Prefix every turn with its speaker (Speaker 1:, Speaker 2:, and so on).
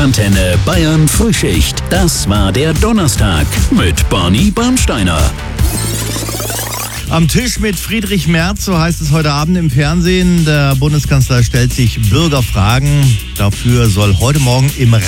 Speaker 1: Antenne Bayern Frühschicht. Das war der Donnerstag mit Barney Bernsteiner.
Speaker 2: Am Tisch mit Friedrich Merz, so heißt es heute Abend im Fernsehen. Der Bundeskanzler stellt sich Bürgerfragen. Dafür soll heute Morgen im